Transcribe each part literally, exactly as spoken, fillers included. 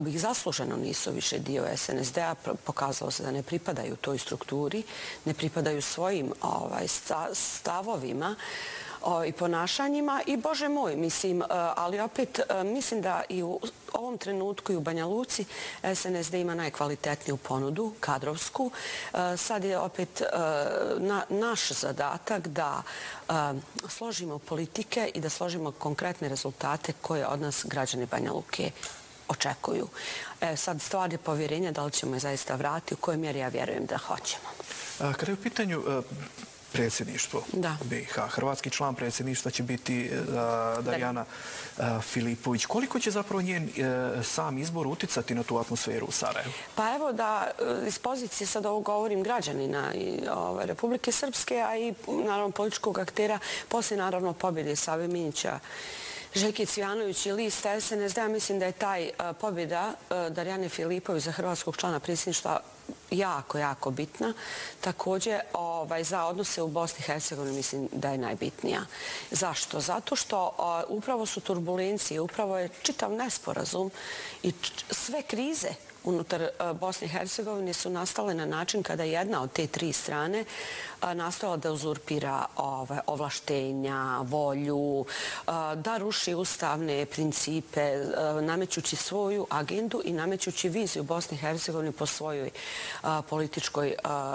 Bih zasluženo nisu više dio es en es de a, pokazalo se da ne pripadaju toj strukturi, ne pripadaju svojim ovaj, stavovima i ponašanjima i Bože moj, mislim, ali opet mislim da i u ovom trenutku i u Banja Luci es en es de ima najkvalitetniju ponudu, kadrovsku. Sad je opet na, naš zadatak da složimo politike i da složimo konkretne rezultate koje od nas građani Banja Luke očekuju. E, sad stvar je povjerenja da li ćemo je zaista vratiti, u kojoj mjeri ja vjerujem da hoćemo. A, kada je u pitanju a, predsjedništvo be i ha, hrvatski član predsjedništva će biti a, Darijana a, Filipović. Koliko će zapravo njen a, sam izbor uticati na tu atmosferu u Sarajevu? Pa evo da iz pozicije sad ovo govorim građanina i, ove, Republike Srpske, a i naravno političkog aktera, poslije naravno pobjede Save Minića, Željke Cvijanović i lista es en es de a, mislim da je taj pobjeda Darijane Filipović za hrvatskog člana predsjedništva jako, jako bitna. Također ovaj, za odnose u Bosni i Hercegovini mislim da je najbitnija. Zašto? Zato što o, upravo su turbulencije, upravo je čitav nesporazum i sve krize unutar Bosne i Hercegovine su nastale na način kada jedna od te tri strane nastavila da uzurpira ove ovlaštenja, volju, da ruši ustavne principe, namećući svoju agendu i namećući viziju Bosne i Hercegovine po svojoj političkoj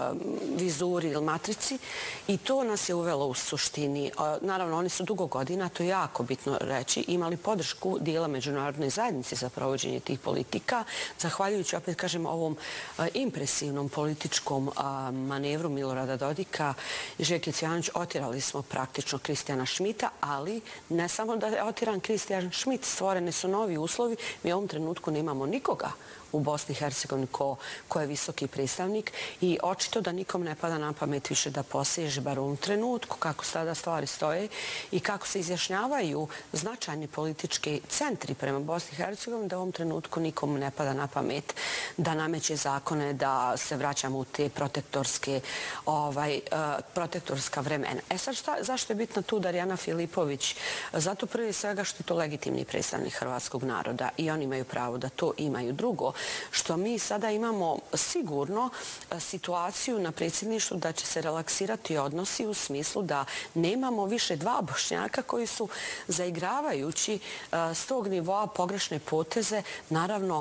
vizuri ili matrici. I to nas je uvelo u suštini. Naravno, oni su dugo godina, to je jako bitno reći, imali podršku dijela međunarodne zajednice za provođenje tih politika, zahvaljujući, opet kažem, ovom impresivnom političkom manevru Milorada Dodika i Željke Cvijanović, otjerali smo praktično Kristijana Šmita, ali ne samo da je otjeran Kristijan Šmit, stvorene su novi uslovi. Mi u ovom trenutku nemamo nikoga u Bosni i Hercegovini ko, ko je visoki predstavnik i očito da nikom ne pada na pamet više da poseže, bar u ovom trenutku, kako sada stvari stoje i kako se izjašnjavaju značajni politički centri prema Bosni i Hercegovini, da u ovom trenutku nikom ne pada na pamet da nameće zakone, da se vraćamo u te protektorske, ovaj, uh, protektorska vremena. E sad, šta, zašto je bitna tu Darijana Filipović? Zato prvi svega što je to legitimni predstavnik hrvatskog naroda i oni imaju pravo da to imaju. Drugo, što mi sada imamo sigurno situaciju na predsjedništvu da će se relaksirati odnosi u smislu da nemamo više dva Bošnjaka koji su zaigravajući s tog nivoa pogrešne poteze naravno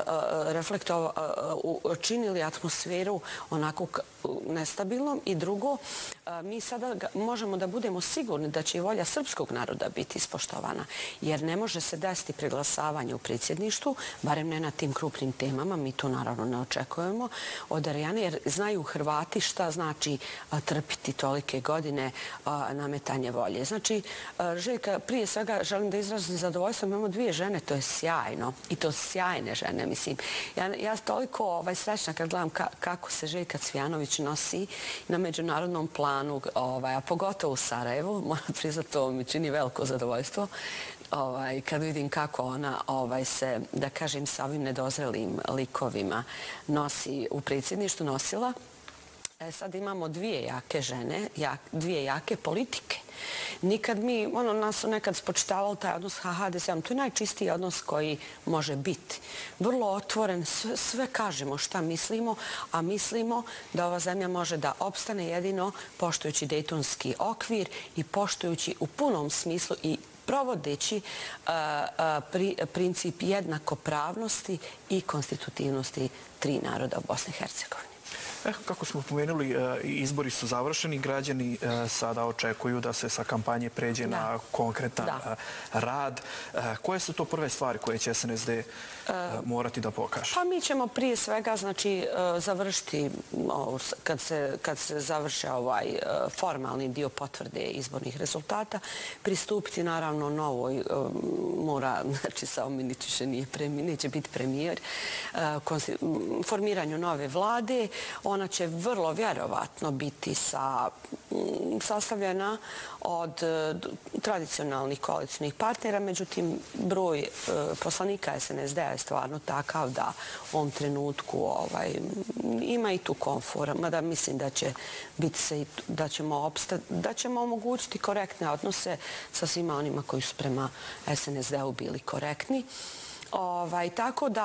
reflektov činili atmosferu onako nestabilnom. I drugo, mi sada možemo da budemo sigurni da će i volja srpskog naroda biti ispoštovana, jer ne može se desiti preglasavanje u predsjedništvu, barem ne na tim krupnim temama, mi to naravno ne očekujemo od Darijane, jer znaju Hrvati šta znači trpiti tolike godine nametanje volje. Znači, Željka, prije svega želim da izrazim zadovoljstvo, imamo dvije žene, to je sjajno i to sjajne žene, mislim. Ja, ja toliko ovaj, srećna kad gledam ka, kako se Željka Cvijanović nosi na međunarodnom planu, ovaj, a pogotovo u Sarajevu, moram priznati, to mi čini veliko zadovoljstvo. Ovaj, kad vidim kako ona ovaj, se, da kažem, sa ovim nedozrelim likovima nosi u predsjedništvu, nosila. E, sad imamo dvije jake žene, jak, dvije jake politike. Nikad mi, ono, nas su nekad spočitavali taj odnos ha ha de es em, to je najčistiji odnos koji može biti. Vrlo otvoren, sve, sve kažemo šta mislimo, a mislimo da ova zemlja može da opstane jedino poštujući Dejtonski okvir i poštujući u punom smislu i provodeći uh, uh, pri, princip jednakopravnosti i konstitutivnosti tri naroda u Bosni i Hercegovini. Eh, kako smo pomenuli, izbori su završeni, građani sada očekuju da se sa kampanje pređe da. na konkretan da. rad. Koje su to prve stvari koje će es en es de morati da pokaže? Pa mi ćemo prije svega znači, završiti, kad se, kad se završe ovaj formalni dio potvrde izbornih rezultata, pristupiti naravno novoj, mora, znači Savo Minić više nije premijer, neće biti premijer, formiranju nove vlade. Ona će vrlo vjerovatno biti sa, sastavljena od tradicionalnih koalicijnih partnera, međutim broj poslanika es en es de a je stvarno takav da u ovom trenutku ovaj, ima i tu komfora, mada mislim da će biti se, da ćemo opstati, da ćemo omogućiti korektne odnose sa svima onima koji su prema es en es de u bili korektni. Ovaj, tako da